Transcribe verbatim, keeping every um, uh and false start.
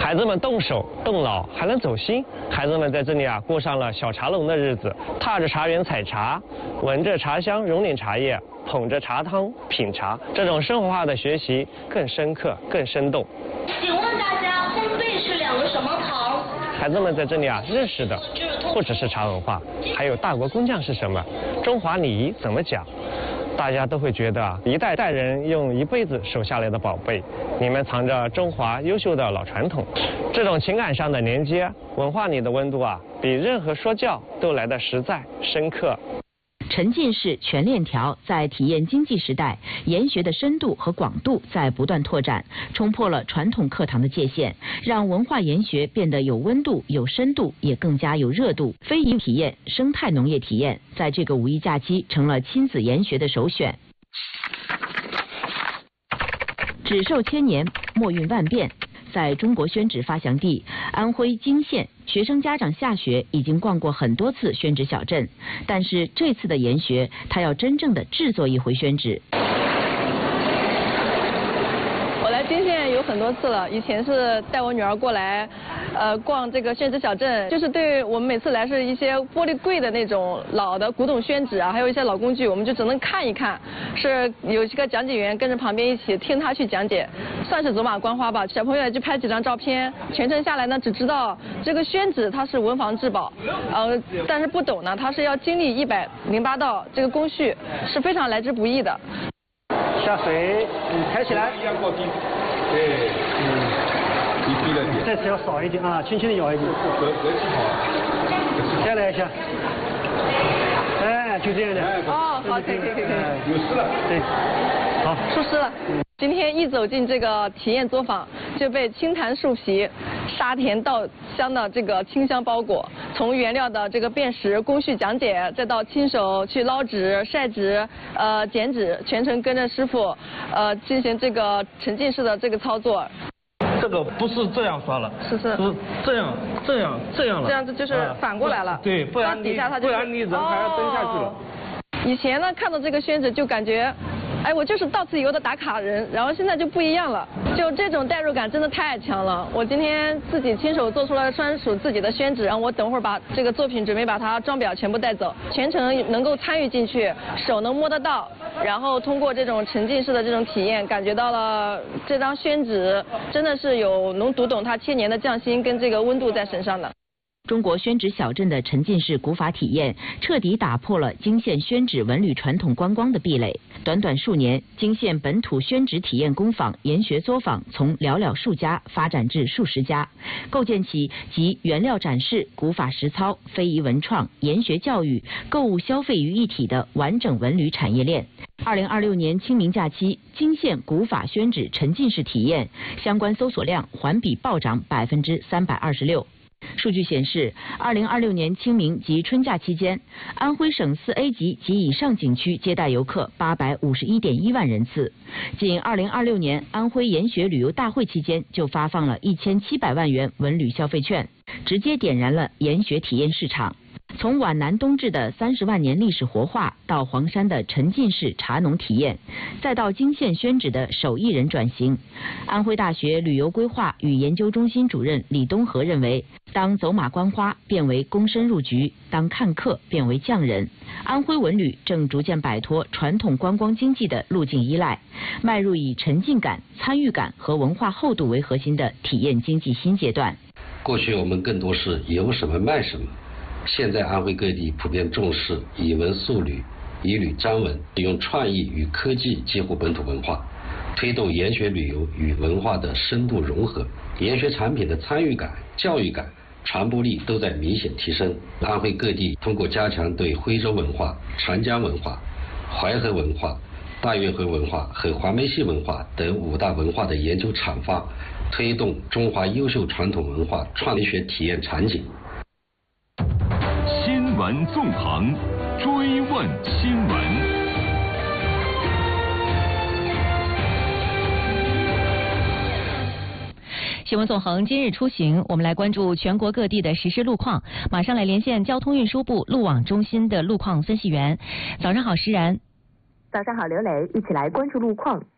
孩子们动手动脑还能走心，孩子们在这里啊过上了小茶农的日子，踏着茶园采茶，闻着茶香熔点茶叶，捧着茶汤品茶，这种生活化的学习更深刻更生动。 请问大家烘焙是两个什么行？ 孩子们在这里啊认识的不只是茶文化，还有大国工匠是什么，中华礼仪怎么讲。大家都会觉得啊，一代代人用一辈子守下来的宝贝，里面藏着中华优秀的老传统。这种情感上的连接，文化里的温度啊，比任何说教都来得实在深刻。 沉浸式全链条在体验经济时代，研学的深度和广度在不断拓展，冲破了传统课堂的界限，让文化研学变得有温度、有深度，也更加有热度。非遗体验、生态农业体验，在这个五一假期成了亲子研学的首选。纸寿千年，墨韵万变。在中国宣纸发祥地安徽泾县，学生家长下学已经逛过很多次宣纸小镇，但是这次的研学，他要真正的制作一回宣纸。 我来泾县有很多次了，以前是带我女儿过来，呃，逛这个宣纸小镇，就是对我们每次来是一些玻璃柜的那种老的古董宣纸啊，还有一些老工具，我们就只能看一看，是有一个讲解员跟着旁边一起听他去讲解，算是走马观花吧。小朋友也去拍几张照片，全程下来呢，只知道这个宣纸它是文房至宝，呃，但是不懂呢，它是要经历一百零八道这个工序，是非常来之不易的。 下水，嗯，抬起来。 对，嗯，低低了点。 这次要少一点啊，轻轻的摇一点。 格格气好。 再来一下。哎，就这样的。 哦，好，可以可以可以可以。 有湿了。 对，好。 出湿了。今天一走进这个体验作坊，就被青檀树皮、沙田稻香的这个清香包裹。从原料的这个辨识、工序讲解，再到亲手去捞纸、晒纸、呃剪纸，全程跟着师傅呃进行这个沉浸式的这个操作。 这个不是这样刷了， 是是， 是这样这样这样了。 这样子就是反过来了。 对，不然底下它就不然你人还要蹲下去了。 以前呢，看到这个宣纸就感觉，哎，我就是到此一游的打卡人，然后现在就不一样了，就这种代入感真的太强了。我今天自己亲手做出了专属自己的宣纸，然后我等会儿把这个作品准备把它装裱全部带走，全程能够参与进去，手能摸得到，然后通过这种沉浸式的这种体验，感觉到了这张宣纸真的是有能读懂它千年的匠心跟这个温度在身上的。 中国宣纸小镇的沉浸式古法体验，彻底打破了泾县宣纸文旅传统观光的壁垒。短短数年，泾县本土宣纸体验工坊、研学作坊从寥寥数家发展至数十家，构建起集原料展示、古法实操、非遗文创、研学教育、购物消费于一体的完整文旅产业链。二零二六年清明假期，泾县古法宣纸沉浸式体验相关搜索量环比暴涨百分之三百二十六。数据显示，二零二六年清明及春假期间，安徽省四 A 级及以上景区接待游客八百五十一点一万人次。仅二零二六年安徽研学旅游大会期间，就发放了一千七百万元文旅消费券，直接点燃了研学体验市场。从皖南冬至的三十万年历史活化，到黄山的沉浸式茶农体验，再到泾县宣纸的手艺人转型，安徽大学旅游规划与研究中心主任李东和认为，当走马观花变为躬身入局，当看客变为匠人，安徽文旅正逐渐摆脱传统观光经济的路径依赖，迈入以沉浸感、参与感和文化厚度为核心的体验经济新阶段。 过去我们更多是有什么卖什么，现在安徽各地普遍重视以文塑旅、以旅彰文，用创意与科技结合本土文化，推动研学旅游与文化的深度融合，研学产品的参与感、教育感、传播力都在明显提升。安徽各地通过加强对徽州文化、长江文化、淮河文化、大运河文化和黄梅戏文化等五大文化的研究阐发，推动中华优秀传统文化创学体验场景。 新闻纵横，追问新闻。 新闻纵横，今日出行，我们来关注全国各地的实时路况。马上来连线交通运输部路网中心的路况分析员。早上好，石然。 早上好，刘磊，一起来关注路况。